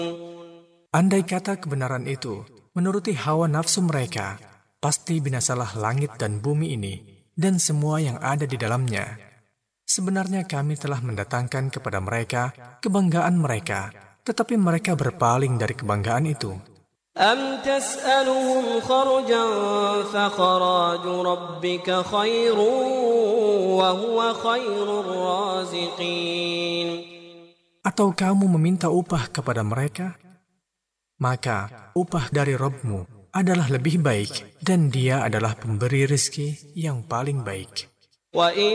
Andai kata kebenaran itu menuruti hawa nafsu mereka, pasti binasalah langit dan bumi ini dan semua yang ada di dalamnya. Sebenarnya kami telah mendatangkan kepada mereka kebanggaan mereka, tetapi mereka berpaling dari kebanggaan itu. أم تسألهم خرجا فخراج ربك خير وهو خير الرازقين. Atau kamu meminta upah kepada mereka? Maka upah dari Rabb-Mu adalah lebih baik dan Dia adalah pemberi rezeki yang paling baik.